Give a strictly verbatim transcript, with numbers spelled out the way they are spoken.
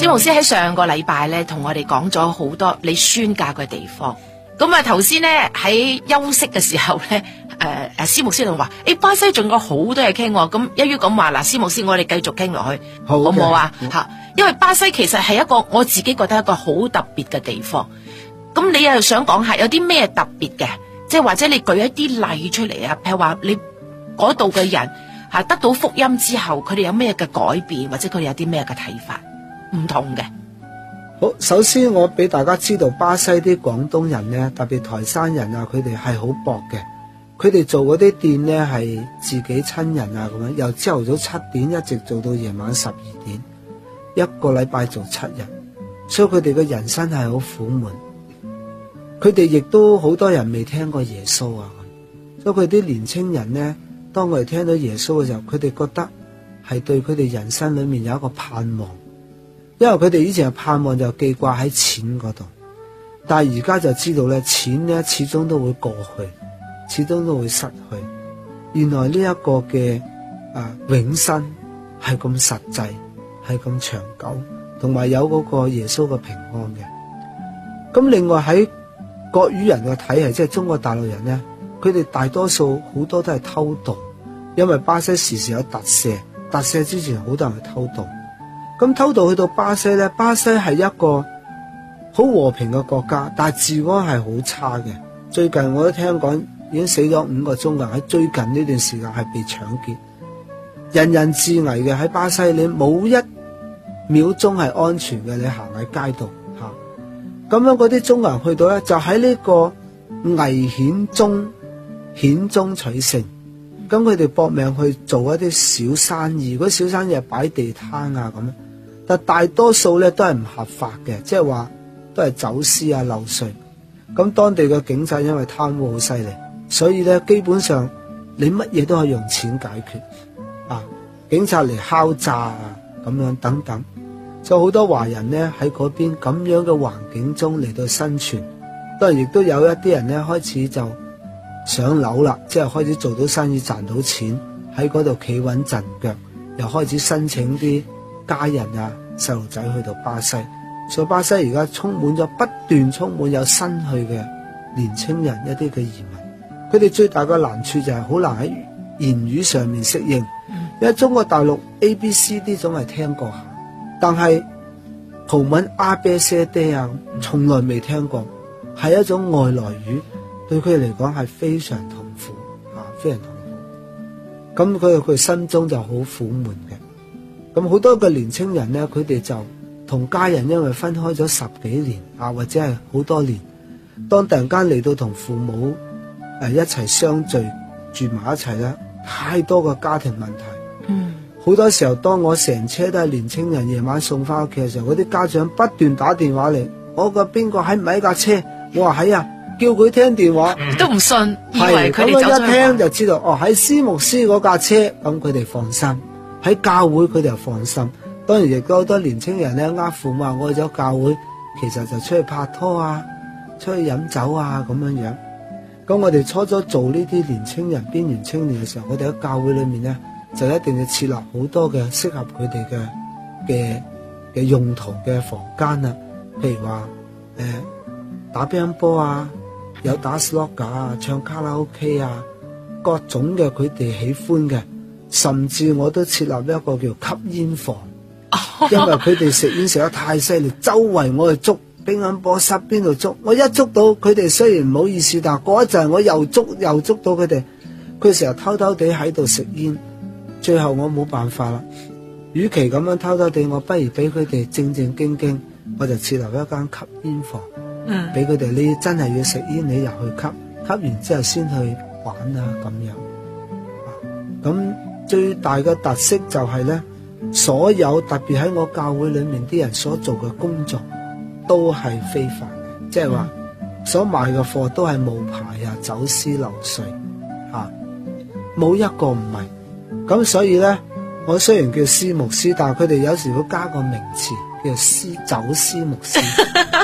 詹牧師喺上個禮拜咧，同我哋講咗好多你宣教嘅地方。咁啊，頭先咧喺休息嘅時候咧，誒誒，施牧師就話：誒，巴西仲有好多嘢傾。咁一於咁話，嗱，施牧師，我哋繼續傾落去，好唔好啊？吓，因為巴西其實係一個我自己覺得一個好特別嘅地方。咁你又想講下有啲咩特別嘅？即係或者你舉一啲例出嚟啊？譬如話你嗰度嘅人吓得到福音之後，佢哋有咩嘅改變，或者佢哋有啲咩嘅睇法唔同嘅？ 好，首先我俾大家知道，巴西啲廣東人呢，特別台山人啊，佢哋係好搏嘅。佢哋做嗰啲店呢，係自己親人啊咁樣，由朝頭早七點一直做到夜晚十二點，一個禮拜做七日，所以佢哋嘅人生係好苦悶。佢哋亦都好多人未聽過耶穌啊，所以佢啲年青人呢，當我哋聽到耶穌嘅時候，佢哋覺得係對佢哋人生裏面有一個盼望。因為佢哋以前嘅盼望就記掛喺錢嗰度，但係而家就知道咧，錢咧始終都會過去，始終都會失去。原來呢一個嘅啊永生係咁實際，係咁長久，同埋有嗰個耶穌嘅平安嘅。咁另外喺國語人嘅體系，即係中國大陸人咧，佢哋大多數好多都係偷渡，因為巴西時時有特赦，特赦之前好多人去偷渡。咁偷渡去到巴西咧，巴西係一個好和平嘅國家，但係治安係好差嘅。最近我都聽講已經死咗五個中國人，喺最近呢段時間係被搶劫，人人自危嘅。喺巴西你冇一秒鐘係安全嘅，你行喺街度吓，咁樣嗰啲中國人去到咧，就喺呢個危險中險中取勝。咁佢哋搏命去做一啲小生意，嗰啲小生意係擺地攤啊咁。但大多數咧都係唔合法嘅，即係話都係走私啊漏稅。咁當地嘅警察因為貪污好犀利，所以咧基本上你乜嘢都可以用錢解決啊！警察嚟敲詐啊咁樣等等，所以好多華人咧喺嗰邊咁樣嘅環境中嚟到生存。當然亦都有一啲人咧開始就上樓啦，即係開始做到生意賺到錢，喺嗰度企穩陣腳，又開始申請啲家人啊細路仔去到巴西。所以巴西而家充滿咗不斷充滿有新去嘅年青人，一啲嘅移民。佢哋最大嘅難處就係好難喺言語上面適應，因為中國大陸 A B C D 總係聽過下，但係葡文 A B C D 啊從來未聽過，係一種外來語，對佢哋嚟講係非常痛苦啊，非常痛苦。咁佢佢心中就好苦悶嘅。咁好多嘅年青人咧，佢哋就同家人因為分開咗十幾年啊，或者係好多年，當突然間嚟到同父母誒一齊相聚住埋一齊咧，太多個家庭問題。嗯，好多時候當我成車都係年青人，夜晚送翻屋企嘅時候，嗰啲家長不斷打電話嚟，我個邊個喺唔喺架車？我話喺啊，叫佢聽電話都唔信，以為佢哋走咗去。 咁一聽就知道，哦喺施牧師嗰架車，咁佢哋放心。喺教會佢哋又放心。當然亦都好多年青人咧，呃父母話我去咗教會，其實就出去拍拖啊，出去飲酒啊咁樣樣。咁我哋初初做呢啲年青人邊緣青年嘅時候，我哋喺教會裏面咧，就一定要設立好多嘅適合佢哋嘅嘅嘅用途嘅房間啊。譬如話誒、呃、打乒乓波啊，有打 slot 啊，唱卡拉 OK 啊，各種嘅佢哋喜歡嘅。甚至我都設立一個叫吸煙房，因為佢哋食煙食得太犀利，周圍我去捉乒乓波室邊度捉，我一捉到佢哋雖然唔好意思，但係嗰一陣我又捉又捉到佢哋，佢成日偷偷地喺度食煙，最後我冇辦法啦，與其咁樣偷偷地，我不如俾佢哋正正經經，我就設立一間吸煙房，嗯，俾佢哋你真係要食煙，你入去吸，吸完之後先去玩啊咁樣，咁、啊。最大嘅特色就係咧，所有特別喺我教會裏面啲人所做嘅工作都係非法嘅，即係話所賣嘅貨都係冒牌啊、走私漏稅啊，冇一個唔係。咁所以咧，我雖然叫施牧師，但係佢哋有時會加個名詞叫施走私牧師。